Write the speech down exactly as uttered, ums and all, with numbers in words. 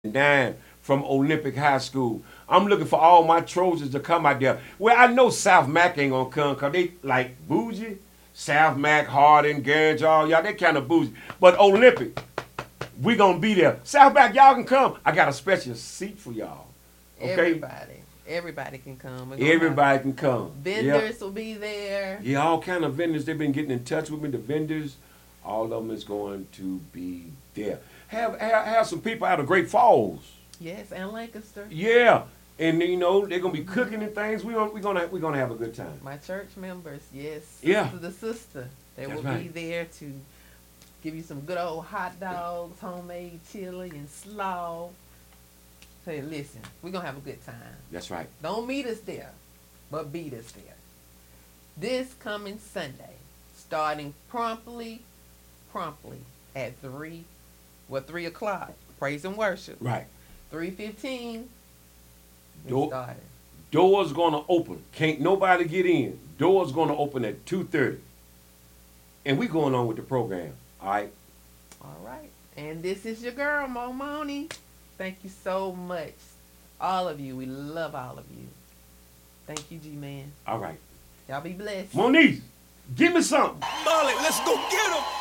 nine from Olympic High School. I'm looking for all my Trojans to come out there. Well, I know South Mac ain't gonna come because they like bougie. South Mac, Hardin, Gage, all y'all, they kind of bougie. But Olympic, we gonna be there. South Mac, y'all can come. I got a special seat for y'all. Okay? Everybody. Everybody can come. We're gonna Everybody have can come. Vendors Yep. will be there. Yeah, all kind of vendors. They've been getting in touch with me. The vendors, all of them is going to be there. Have have, have some people out of Great Falls. Yes, and Lancaster. Yeah, and you know they're gonna be cooking and things. We gonna we gonna we gonna have a good time. My church members, yes. Yeah. Sister the sister. They That's will right. be there to give you some good old hot dogs, homemade chili and slaw. Say, listen, we're gonna have a good time. That's right. Don't meet us there, but beat us there. This coming Sunday, starting promptly, promptly at three, well, three o'clock. Praise and worship. Right. Three fifteen. We Do- started. Doors gonna open. Can't nobody get in. Doors gonna open at two thirty. And we going on with the program. All right. All right. And this is your girl, Mo Money. Thank you so much. All of you. We love all of you. Thank you, G-Man. All right. Y'all be blessed. Monique, give me something. Molly, let's go get him.